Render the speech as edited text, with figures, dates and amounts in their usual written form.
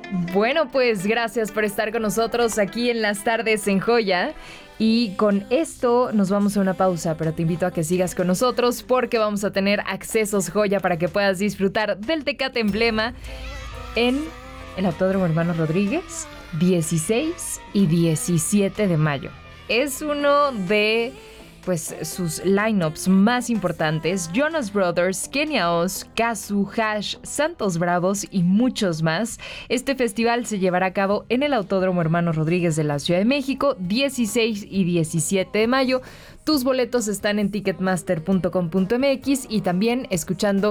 Bueno, pues gracias por estar con nosotros aquí en las tardes en Joya. Y con esto nos vamos a una pausa, pero te invito a que sigas con nosotros porque vamos a tener accesos Joya para que puedas disfrutar del Tecate Emblema en el Autódromo Hermano Rodríguez, 16 y 17 de mayo. Es uno de sus lineups más importantes: Jonas Brothers, Kenia Oz, Kazu, Hash, Santos Bravos y muchos más. Este festival se llevará a cabo en el Autódromo Hermano Rodríguez de la Ciudad de México, 16 y 17 de mayo. Tus boletos están en ticketmaster.com.mx y también escuchando